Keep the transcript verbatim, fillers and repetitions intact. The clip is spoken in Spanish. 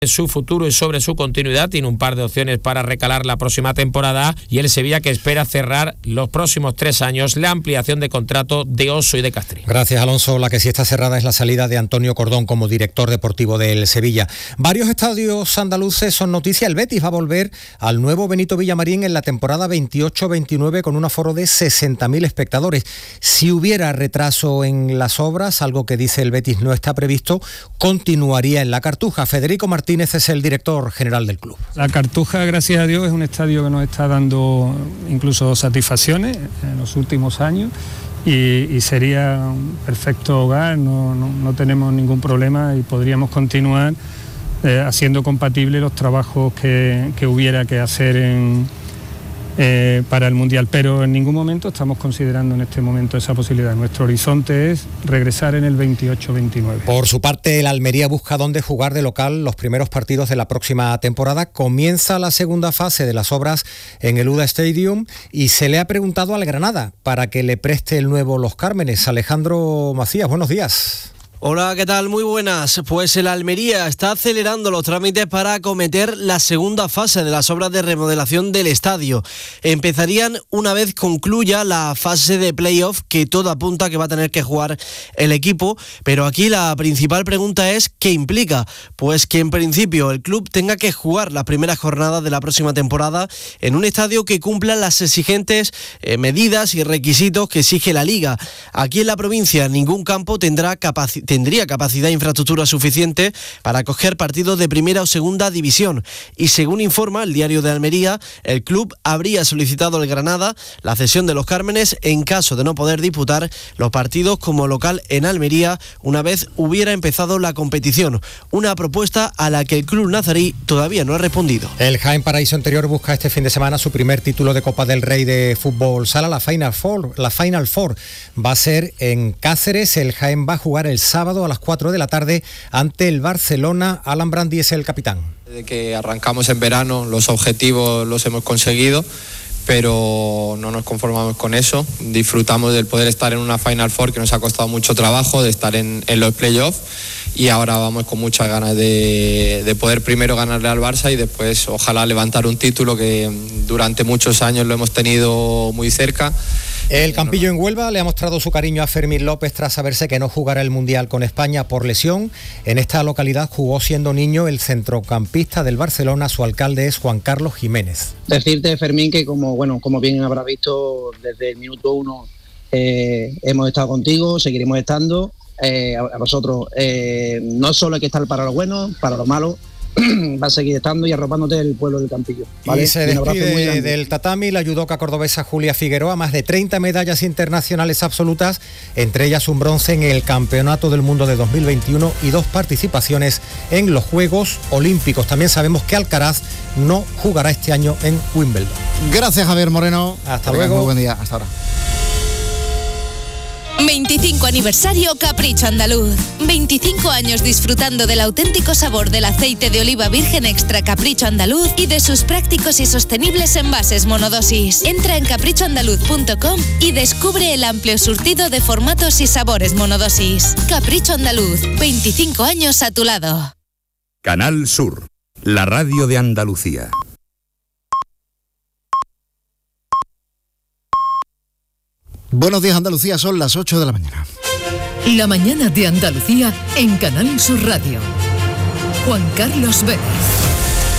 su futuro y sobre su continuidad. Tiene un par de opciones para recalar la próxima temporada y el Sevilla que espera cerrar los próximos tres años la ampliación de contrato de Oso y de Castri. Gracias, Alonso. La que sí está cerrada es la salida de Antonio Cordón como director deportivo del Sevilla. Varios estadios andaluces son noticia. El Betis va a volver al nuevo Benito Villamarín en la temporada veintiocho veintinueve con un aforo de sesenta mil espectadores. Si hubiera retraso en las obras, algo que dice el Betis no está previsto, continuaría en la Cartuja. Federico Martínez es el director general del club. La Cartuja, gracias a Dios, es un estadio que nos está dando incluso satisfacciones en los últimos años y, y sería un perfecto hogar, no, no, no tenemos ningún problema y podríamos continuar eh, haciendo compatibles los trabajos que, que hubiera que hacer en, eh, para el Mundial, pero en ningún momento estamos considerando en este momento esa posibilidad. Nuestro horizonte es regresar en el veintiocho veintinueve. Por su parte, el Almería busca dónde jugar de local los primeros partidos de la próxima temporada. Comienza la segunda fase de las obras en el U D A Stadium y se le ha preguntado al Granada para que le preste el nuevo Los Cármenes. Alejandro Macías, buenos días. Hola, ¿qué tal? Muy buenas. Pues el Almería está acelerando los trámites para acometer la segunda fase de las obras de remodelación del estadio. Empezarían una vez concluya la fase de playoff, que todo apunta que va a tener que jugar el equipo, pero aquí la principal pregunta es ¿qué implica? Pues que en principio el club tenga que jugar las primeras jornadas de la próxima temporada en un estadio que cumpla las exigentes eh, medidas y requisitos que exige la Liga. Aquí en la provincia ningún campo tendrá capacidad tendría capacidad e infraestructura suficiente para acoger partidos de primera o segunda división. Y según informa el Diario de Almería, el club habría solicitado al Granada la cesión de Los Cármenes en caso de no poder disputar los partidos como local en Almería una vez hubiera empezado la competición. Una propuesta a la que el club nazarí todavía no ha respondido. El Jaén Paraíso Interior busca este fin de semana su primer título de Copa del Rey de fútbol sala, la Final Four. La Final Four va a ser en Cáceres. El Jaén va a jugar el sábado a las cuatro de la tarde ante el Barcelona. Alan Brandi es el capitán. Desde que arrancamos en verano los objetivos los hemos conseguido, pero no nos conformamos con eso. Disfrutamos del poder estar en una Final Four que nos ha costado mucho trabajo, de estar en, en los playoffs, y ahora vamos con muchas ganas de, de poder primero ganarle al Barça y después ojalá levantar un título que durante muchos años lo hemos tenido muy cerca. El Campillo en Huelva le ha mostrado su cariño a Fermín López tras saberse que no jugará el Mundial con España por lesión. En esta localidad jugó siendo niño el centrocampista del Barcelona, su alcalde es Juan Carlos Jiménez. Decirte, Fermín, que como bueno, como bien habrás visto desde el minuto uno eh, hemos estado contigo, seguiremos estando. Eh, a, a vosotros eh, no solo hay que estar para lo bueno, para lo malo, va a seguir estando y arropándote el pueblo del Campillo, ¿vale? Y se despide del tatami la judoka cordobesa Julia Figueroa, más de treinta medallas internacionales absolutas, entre ellas un bronce en el Campeonato del Mundo de dos mil veintiuno y dos participaciones en los Juegos Olímpicos. También sabemos que Alcaraz no jugará este año en Wimbledon. Gracias, Javier Moreno. Hasta luego. Muy buen día, hasta ahora. veinticinco aniversario Capricho Andaluz. veinticinco años disfrutando del auténtico sabor del aceite de oliva virgen extra Capricho Andaluz y de sus prácticos y sostenibles envases monodosis. Entra en capricho andaluz punto com y descubre el amplio surtido de formatos y sabores monodosis. Capricho Andaluz, veinticinco años a tu lado. Canal Sur, la radio de Andalucía. Buenos días, Andalucía, son las ocho de la mañana. La mañana de Andalucía en Canal Sur Radio. Juan Carlos Vélez.